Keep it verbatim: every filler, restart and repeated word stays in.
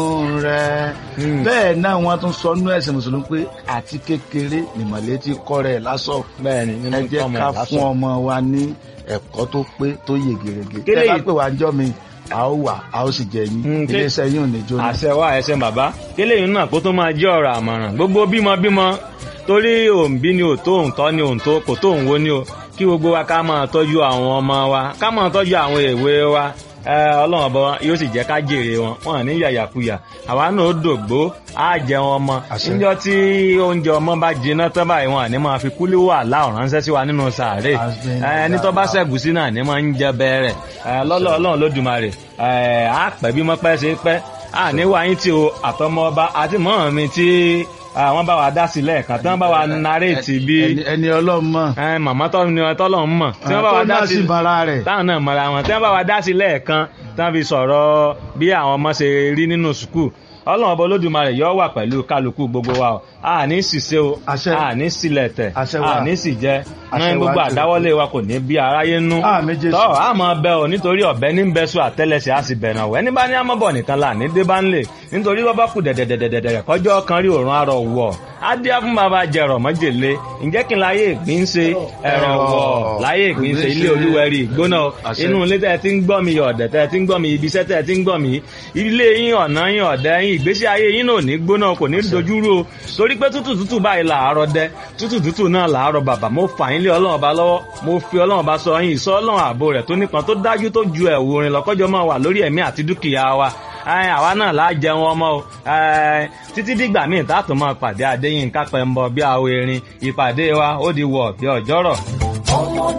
rẹ̀ bẹ́ẹ̀ náà wọ́n tún sọ nú ẹ̀sìn mùsùlùmí pé àti kékeré nìmọ̀lẹ́ ti kọ́ rẹ̀ lásọ̀. bẹ́ẹ̀ni nínú ẹ jẹ́ ká fún ọmọ wa ní ẹ̀kọ́ tó pé tó yè gèrègè. tẹ́ bá pè wá ń jọ́ mi a ó wà a ó sì jẹ yín iléeṣẹ́ yín ò ní jóná. àṣẹ wa ẹsẹ bàbá kéléyìn náà kó tó máa jẹ́ ọ̀rọ̀ àmọ̀ràn gbogbo bímọ bímọ torí òǹbí ni òtó òǹtọ́ ni òǹtó kò tó òǹwo ni o kí gbogbo wa ká máa tọ́jú àwọn ọmọ wa ká máa tọ́jú àwọn èwe wa ọlọ́run ọba yóò sì jẹ́ ká jèrè wọn wọn ní yàyàkuyà àwa náà ó dògbó á jẹun ọmọ níjọ́ tí oúnjẹ ọmọ bá jiná tán báyìí wọn àní máa fi kúlí wà láòrán ránṣẹ́ sí wa nínú sàárè ẹni tó bá ṣẹ̀gùsí náà ní máa ń jẹ bẹ́ẹ̀rẹ̀ lọ́lọ́ ọlọ́run lódùmarè á pẹ́ bí mọ́pẹ́ ṣe pẹ́ à ní wáyé tí o àtọmọ ọba àti mọ́ mi tí àwọn bá wa dá sí lẹ́ẹ̀kan tí wọ́n bá wa naréètì bí ẹni ọlọ́run mọ̀ màmá tọ́lọ́run mọ̀ tí wọ́n bá wa dá sí táwọn náà mọ̀ra wọn tí wọ́n bá wa dá sí lẹ́ẹ̀kan tí wọ́n fi sọ̀rọ̀ bí àwọn ọmọ ṣe rí nínú sùkúù ọlọ́run ọba olódùmarè yóò wà pẹ̀lú kálukú gbogbo wa o a ní ṣìṣe o a ní ṣìlẹ̀tẹ̀ a ní ṣìjẹ ní gbogbo àdáwọ́lé wa kò ní bí aráyé nú tọ́ a máa bẹ ọ nítorí ọ̀bẹ ní bẹ́sù àtẹ́lẹsẹ̀ a sì bẹ̀rẹ̀ ọ̀wẹ́ ní bá ní amọ́bọ̀ nìkan là ní dé bá ń lè nítorí bọ́ bá kù dẹ̀dẹ̀dẹ̀dẹ̀dẹ̀ kọjọ́ kan rí òrùn arọ̀ wọ̀ adíá fún bàbá jẹrọ mọ́jèlé ǹjẹ́ kí n láyé ìpín ṣe ẹ̀rọ wọ̀ láyé ìpín ṣe ilé olúwẹ̀rí ìgbóná inú ilé tẹ́ ti ń gbọ́ mi ọ̀dẹ̀ tẹ́ ti ń gbọ́ mi ibiṣẹ́ tẹ́ ti ń gbọ́ mi ilé yín ọ̀nà yín ọ̀dẹ̀ yín ìgbésí ayé yín náà ní gbóná kò ní dojúrú o torí pé tútù tútù báyìí làárọ̀ dẹ tútù tútù náà làárọ̀ bàbà mo fà yín lé ọlọ́run ọba lọ́wọ́ mo fi ọlọ́run ọba sọ yín ìsọ ọlọ́run ààbò rẹ̀ tó nípọn tó dájú tó ju ẹ̀wù orin lọ́kọ́jọ́ máa wà lórí ẹ̀mí àti dúkìá wa àwa náà láà jẹun ọmọ o títí dìgbà míì tá a tún máa pàdé Adéyínká Pẹ́ńbọ bí àwọ̀ erin ìpàdé wa ó di wọ̀ bí ọjọ́rọ̀.